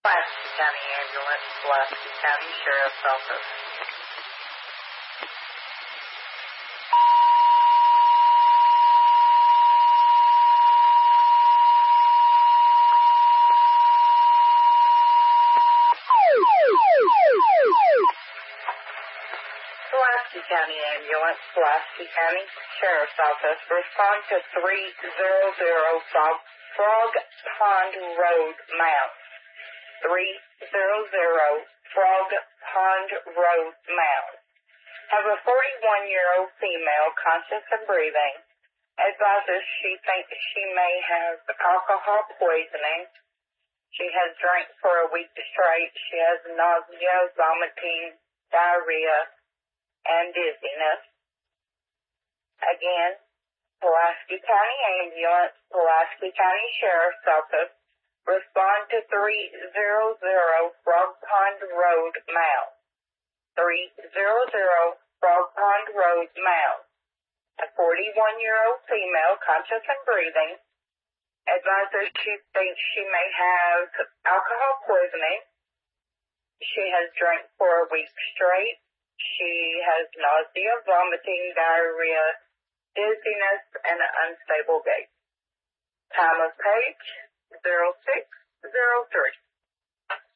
Pulaski County Ambulance, Pulaski County Sheriff's Office. Pulaski County Ambulance, Pulaski County Sheriff's Office. Respond to 300 Frog Pond Road, Mounts. 300 Frog Pond Road, Mounts. Have a 41-year-old female conscious and breathing. Advises she thinks she may have alcohol poisoning. She has drank for a week straight. She has nausea, vomiting, diarrhea, and dizziness. Again, Pulaski County Ambulance, Pulaski County Sheriff's Office. Respond to 300 Frog Pond Road, Mounts. 300 Frog Pond Road, Mounts. A 41-year-old female conscious and breathing. Advises she thinks she may have alcohol poisoning. She has drank for a week straight. She has nausea, vomiting, diarrhea, dizziness, and an unstable gait. Time of page 0603.